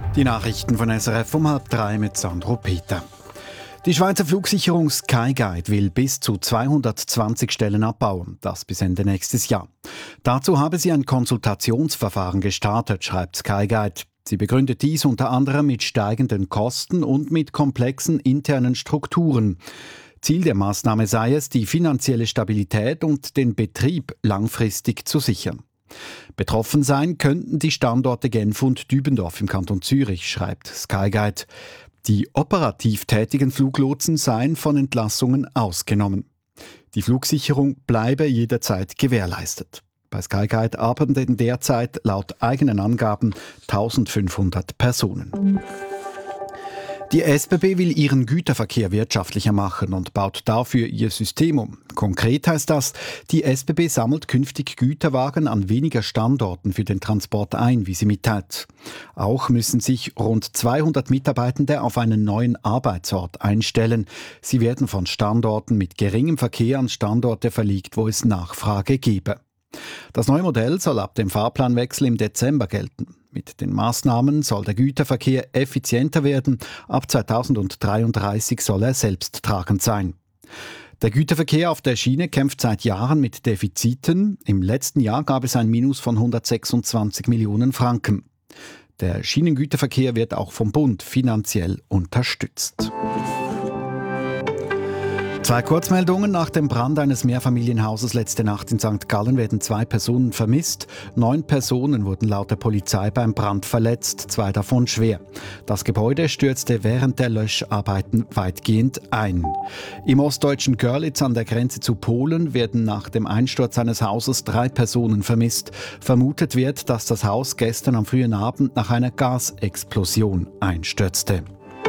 Die Nachrichten von SRF um 2:30 mit Sandro Peter. Die Schweizer Flugsicherung Skyguide will bis zu 220 Stellen abbauen, das bis Ende nächstes Jahr. Dazu habe sie ein Konsultationsverfahren gestartet, schreibt Skyguide. Sie begründet dies unter anderem mit steigenden Kosten und mit komplexen internen Strukturen. Ziel der Maßnahme sei es, die finanzielle Stabilität und den Betrieb langfristig zu sichern. Betroffen sein könnten die Standorte Genf und Dübendorf im Kanton Zürich, schreibt Skyguide. Die operativ tätigen Fluglotsen seien von Entlassungen ausgenommen. Die Flugsicherung bleibe jederzeit gewährleistet. Bei Skyguide arbeiten derzeit laut eigenen Angaben 1500 Personen. Die SBB will ihren Güterverkehr wirtschaftlicher machen und baut dafür ihr System um. Konkret heißt das, die SBB sammelt künftig Güterwagen an weniger Standorten für den Transport ein, wie sie mitteilt. Auch müssen sich rund 200 Mitarbeitende auf einen neuen Arbeitsort einstellen. Sie werden von Standorten mit geringem Verkehr an Standorte verlegt, wo es Nachfrage gebe. Das neue Modell soll ab dem Fahrplanwechsel im Dezember gelten. Mit den Maßnahmen soll der Güterverkehr effizienter werden. Ab 2033 soll er selbsttragend sein. Der Güterverkehr auf der Schiene kämpft seit Jahren mit Defiziten. Im letzten Jahr gab es ein Minus von 126 Millionen Franken. Der Schienengüterverkehr wird auch vom Bund finanziell unterstützt. 2 Kurzmeldungen. Nach dem Brand eines Mehrfamilienhauses letzte Nacht in St. Gallen werden 2 Personen vermisst. 9 Personen wurden laut der Polizei beim Brand verletzt, 2 davon schwer. Das Gebäude stürzte während der Löscharbeiten weitgehend ein. Im ostdeutschen Görlitz an der Grenze zu Polen werden nach dem Einsturz eines Hauses 3 Personen vermisst. Vermutet wird, dass das Haus gestern am frühen Abend nach einer Gasexplosion einstürzte.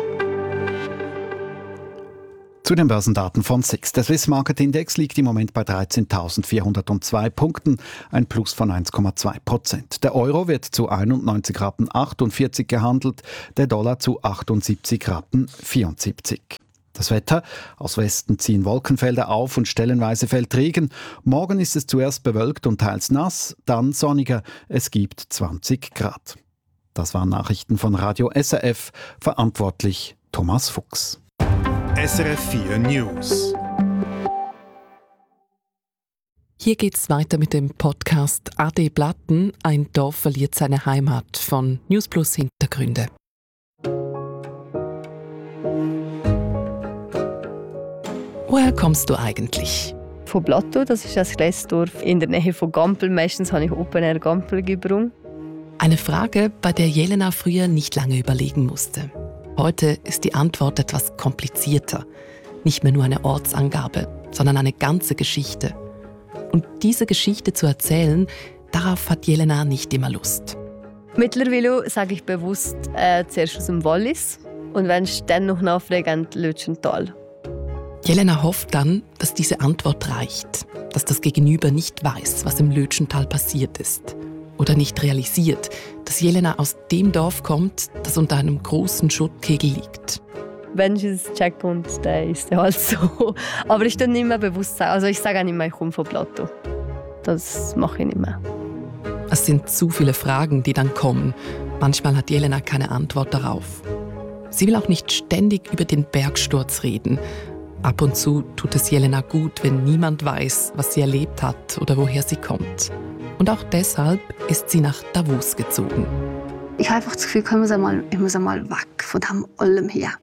Zu den Börsendaten von SIX. Der Swiss Market Index liegt im Moment bei 13.402 Punkten, ein Plus von 1,2%. Der Euro wird zu 91,48 Rappen gehandelt, der Dollar zu 78,74 Rappen. Das Wetter: Aus Westen ziehen Wolkenfelder auf und stellenweise fällt Regen. Morgen ist es zuerst bewölkt und teils nass, dann sonniger. Es gibt 20 Grad. Das waren Nachrichten von Radio SRF. Verantwortlich Thomas Fuchs. SRF 4 News. Hier geht's weiter mit dem Podcast AD Blatten. Ein Dorf verliert seine Heimat von News Plus Hintergründe. Woher kommst du eigentlich? Von Blato, das ist ein kleines Dorf in der Nähe von Gampel. Meistens habe ich Open Air Gampel gebrungen. Eine Frage, bei der Jelena früher nicht lange überlegen musste. Heute ist die Antwort etwas komplizierter. Nicht mehr nur eine Ortsangabe, sondern eine ganze Geschichte. Und diese Geschichte zu erzählen, darauf hat Jelena nicht immer Lust. Mittlerweile sage ich bewusst zuerst aus dem Wallis und wenn ich dann noch nachfrage, Lötschental. Jelena hofft dann, dass diese Antwort reicht, dass das Gegenüber nicht weiß, was im Lötschental passiert ist. Oder nicht realisiert, dass Jelena aus dem Dorf kommt, das unter einem großen Schuttkegel liegt. Wenn ich es checke und dann ist es halt so. Aber ich tue nicht mehr bewusst sagen. Also ich sage auch nicht mehr, ich komme von Plateau. Das mache ich nicht mehr. Es sind zu viele Fragen, die dann kommen. Manchmal hat Jelena keine Antwort darauf. Sie will auch nicht ständig über den Bergsturz reden. Ab und zu tut es Jelena gut, wenn niemand weiß, was sie erlebt hat oder woher sie kommt. Und auch deshalb ist sie nach Davos gezogen. Ich habe einfach das Gefühl, ich muss einmal weg von dem allem her.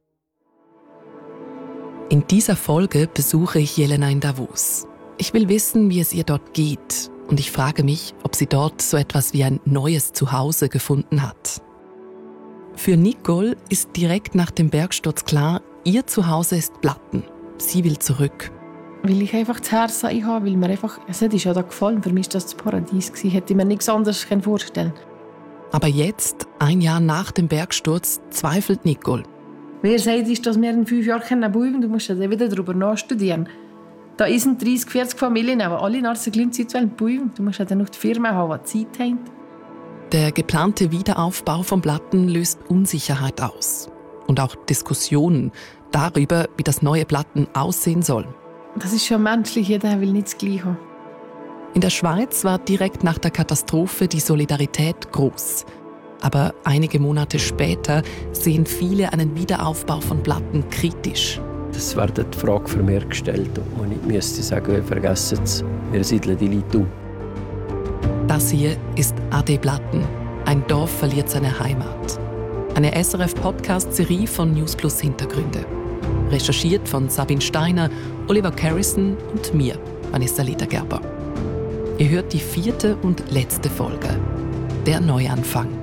In dieser Folge besuche ich Jelena in Davos. Ich will wissen, wie es ihr dort geht. Und ich frage mich, ob sie dort so etwas wie ein neues Zuhause gefunden hat. Für Nicole ist direkt nach dem Bergsturz klar, ihr Zuhause ist Blatten. Sie will zurück. Weil ich einfach das Herz habe, weil mir einfach, es ist ja da gefallen. Für mich war das das Paradies. Hätte ich mir nichts anderes vorstellen können. Aber jetzt, ein Jahr nach dem Bergsturz, zweifelt Nicole. Wer sagt, dass wir in 5 Jahren bleiben können? Du musst dann wieder darüber nachstudieren. Da sind 30, 40 Familien, aber alle nach der gleichen Zeit bleiben. Du musst dann noch die Firma haben, die Zeit haben. Der geplante Wiederaufbau von Blatten löst Unsicherheit aus. Und auch Diskussionen darüber, wie das neue Blatten aussehen soll. Das ist schon menschlich, jeder will nicht das Gleiche haben. In der Schweiz war direkt nach der Katastrophe die Solidarität groß. Aber einige Monate später sehen viele einen Wiederaufbau von Platten kritisch. Es wird die Frage vermehrt gestellt, ob man nicht müsste sagen, vergessen es, wir siedeln die Leute um. Das hier ist AD Platten. Ein Dorf verliert seine Heimat. Eine SRF-Podcast-Serie von News Plus Hintergründe. Recherchiert von Sabine Steiner, Oliver Carrison und mir, Vanessa Ledergerber. Ihr hört die 4. und letzte Folge. Der Neuanfang.